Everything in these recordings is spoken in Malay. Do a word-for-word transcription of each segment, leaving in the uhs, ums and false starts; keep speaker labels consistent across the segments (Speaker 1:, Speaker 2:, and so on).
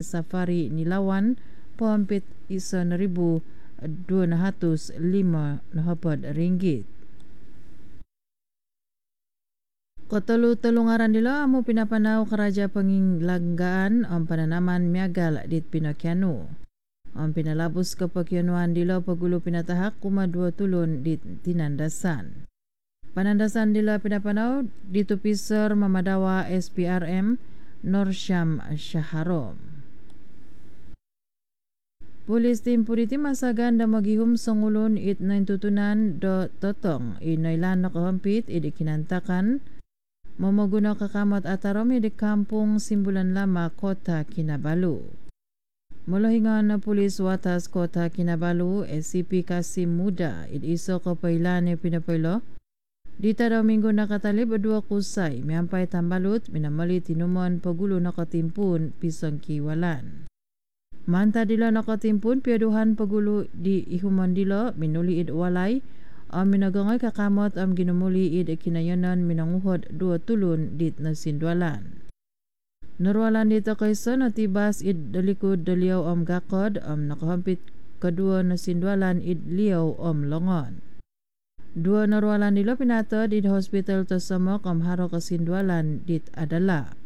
Speaker 1: safari nilawan pohampit isa na ribu dua ratus lima napod ringgit. Kotelu-telungaran dilo amo pinapanaw karaja panginglagaan ang pananaman miagal dit Pinocchiano. Ang pinalabos ke pagyanuan dilo pagulo pinatahak kuma dua tulon dit tinandasan. Panandasan dilo pinapanaw dito Pisar Mamadawa S P R M Norsyam Shaharom. Pulis tim puriti masagan da magihum sangulon it naintutunan do totong inailan na kahampit idi kinantakan mamaguna kakamot atarom di kampung Simbulan Lama, Kota Kinabalu. Mulahingan na pulis watas Kota Kinabalu S C P Kasim Muda it iso kapailan ni pinapaylo. Dita daw minggo nakatalib dua kusay miampay tambalut minamali tinumon pagulo nakatimpun pisang kiwalan. Manta dilo nakatimpun piaduhan pagulo di ihuman dilo minuli id walay ang minagangay kakamot ang ginumuli id kinayanan minanguhod dua tulon dit na sindwalan. Narwalan dito kaysa natibas id dalikod daliyaw am gakod am nakahampit kadua na sindwalan id liyaw am longon. Dua narwalan nilo pinatod id hospital to samok am haro kasindwalan dit adala.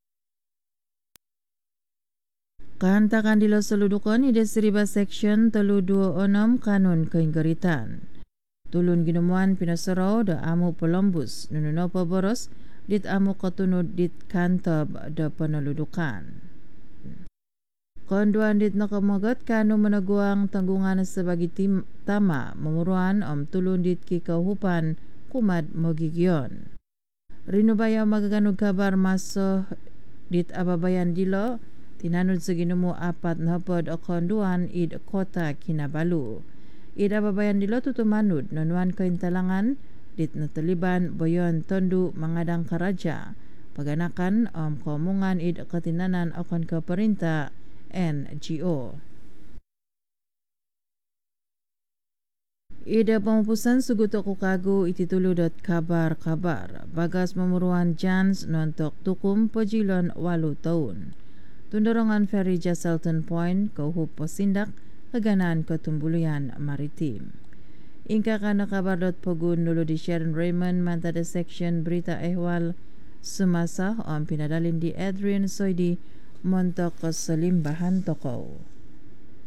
Speaker 1: Kahantakan dilo saludukon ide seriba section telu dua onom kanun kainggaritan. Tulun ginumuan pinasaraw da amo Columbus nununo pa boros dit amo katunod dit kantab da panaludukan. Konduan dit nakamagat kano managuang tanggungan sa bagi tim tama mamuruan om tulun dit kikahupan kumad magigyon. Rinubayaw magaganog kabar maso dit ababayan dilo tinanod sa ginumo apat na hapod o konduan id Kota Kinabalu. Id ababayan dilo tutumanod nanuan kaintalangan dit nataliban boyon tondo mangadang karaja paganakan om komungan id katinanan akon kaparinta N G O. Ida pamupusan suguto ko kago itituludot kabar-kabar. Bagas mamuruan Jans nontok tukum pajilon walu taon. Tundorongan Ferry Jalton Point kauhup posindak kaganan katumbuluyan maritim. Ingka ka nakabardot pogun nulo di Sharon Raymond mantada section berita ehwal sumasa o ang pinadalin di Adrian Soidi montok sa limbahan tokaw.